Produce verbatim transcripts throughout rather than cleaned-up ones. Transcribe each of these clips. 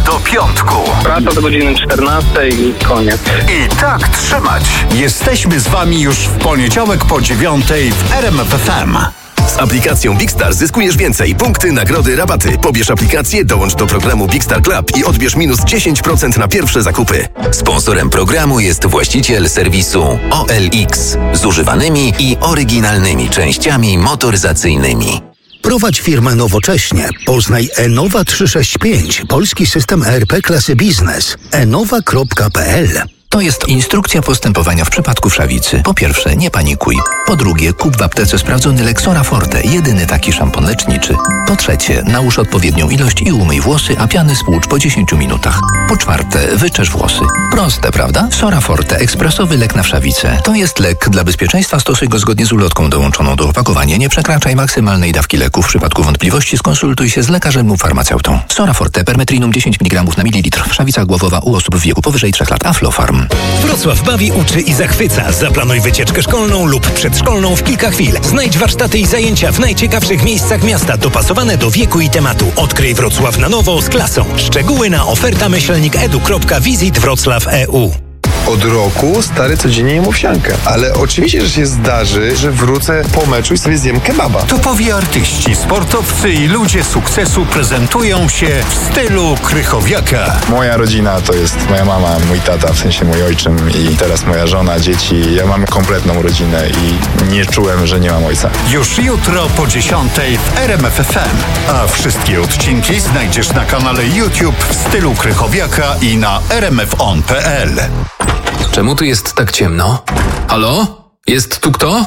do piątku. Praca do godziny czternastej i koniec. I tak trzymać. Jesteśmy z wami już w poniedziałek po dziewiątej w R M F F M. Z aplikacją Big Star zyskujesz więcej. Punkty, nagrody, rabaty. Pobierz aplikację, dołącz do programu Big Star Club i odbierz minus dziesięć procent na pierwsze zakupy. Sponsorem programu jest właściciel serwisu O L X z używanymi i oryginalnymi częściami motoryzacyjnymi. Prowadź firmę nowocześnie. Poznaj Enowa trzysta sześćdziesiąt pięć, polski system E R P klasy biznes. enowa kropka p l. To jest instrukcja postępowania w przypadku wszawicy. Po pierwsze, nie panikuj. Po drugie, kup w aptece sprawdzony Lexora Forte, jedyny taki szampon leczniczy. Po trzecie, nałóż odpowiednią ilość i umyj włosy, a piany spłucz po dziesięciu minutach. Po czwarte, wyczesz włosy. Proste, prawda? Sora Forte, ekspresowy lek na wszawicę. To jest lek. Dla bezpieczeństwa stosuj go zgodnie z ulotką dołączoną do opakowania. Nie przekraczaj maksymalnej dawki leku. W przypadku wątpliwości skonsultuj się z lekarzem lub farmaceutą. Sora Forte, permetrinum dziesięć miligramów na mililitr. Wszawica głowowa u osób w wieku powyżej trzech lat. Aflofarm. Wrocław bawi, uczy i zachwyca. Zaplanuj wycieczkę szkolną lub przedszkolną w kilka chwil. Znajdź warsztaty i zajęcia w najciekawszych miejscach miasta, dopasowane do wieku i tematu. Odkryj Wrocław na nowo z klasą. Szczegóły na oferta myślnik edu kropka wisit wrocław kropka e u. Od roku stary codziennie jem owsiankę. Ale oczywiście, że się zdarzy, że wrócę po meczu i sobie zjem kebaba. Topowi artyści, sportowcy i ludzie sukcesu prezentują się w stylu Krychowiaka. Moja rodzina to jest moja mama, mój tata, w sensie mój ojczym i teraz moja żona, dzieci. Ja mam kompletną rodzinę i nie czułem, że nie mam ojca. Już jutro po dziesiątej w R M F F M. A wszystkie odcinki znajdziesz na kanale YouTube w stylu Krychowiaka i na r m f on kropka p l. Czemu tu jest tak ciemno? Halo? Jest tu kto?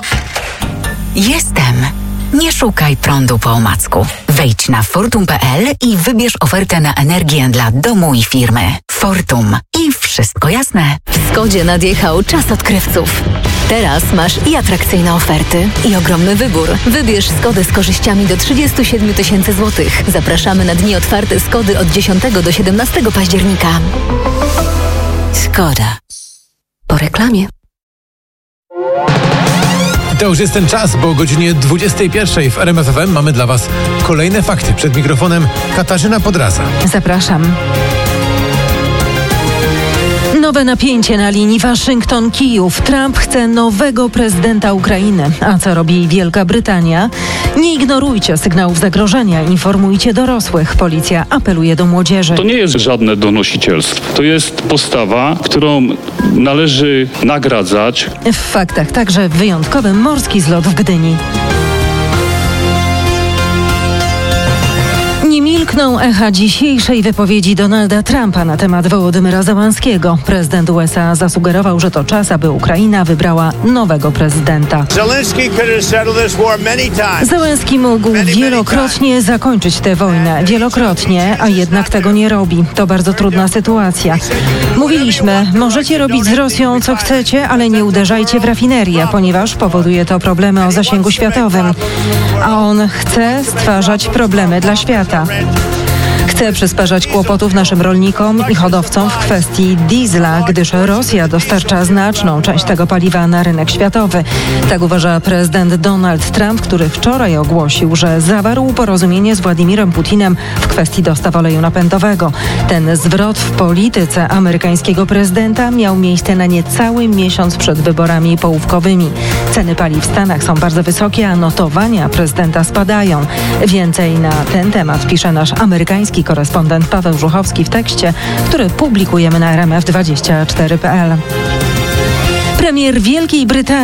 Jestem. Nie szukaj prądu po omacku. Wejdź na fortum kropka p l i wybierz ofertę na energię dla domu i firmy. Fortum. I wszystko jasne. W Skodzie nadjechał czas odkrywców. Teraz masz i atrakcyjne oferty, i ogromny wybór. Wybierz Skodę z korzyściami do trzydziestu siedmiu tysięcy złotych. Zapraszamy na dni otwarte Skody od dziesiątego do siedemnastego października. Skoda. Po reklamie. To już jest ten czas, bo o godzinie dwudziestej pierwszej w R M F F M mamy dla Was kolejne fakty. Przed mikrofonem Katarzyna Podraza. Zapraszam. Nowe napięcie na linii Waszyngton-Kijów. Trump chce nowego prezydenta Ukrainy. A co robi Wielka Brytania? Nie ignorujcie sygnałów zagrożenia. Informujcie dorosłych. Policja apeluje do młodzieży. To nie jest żadne donosicielstwo. To jest postawa, którą należy nagradzać. W faktach także wyjątkowy morski zlot w Gdyni. Nie milkną echa dzisiejszej wypowiedzi Donalda Trumpa na temat Wołodymyra Zełenskiego. Prezydent U S A zasugerował, że to czas, aby Ukraina wybrała nowego prezydenta. Zełenski mógł wielokrotnie zakończyć tę wojnę. Wielokrotnie, a jednak tego nie robi. To bardzo trudna sytuacja. Mówiliśmy, możecie robić z Rosją co chcecie, ale nie uderzajcie w rafinerię, ponieważ powoduje to problemy o zasięgu światowym. A on chce stwarzać problemy dla świata. Chce przysparzać kłopotów naszym rolnikom i hodowcom w kwestii diesla, gdyż Rosja dostarcza znaczną część tego paliwa na rynek światowy. Tak uważa prezydent Donald Trump, który wczoraj ogłosił, że zawarł porozumienie z Władimirem Putinem w kwestii dostaw oleju napędowego. Ten zwrot w polityce amerykańskiego prezydenta miał miejsce na niecały miesiąc przed wyborami połówkowymi. Ceny paliw w Stanach są bardzo wysokie, a notowania prezydenta spadają. Więcej na ten temat pisze nasz amerykański korespondent Paweł Żuchowski w tekście, który publikujemy na r m f dwadzieścia cztery kropka p l. Premier Wielkiej Brytanii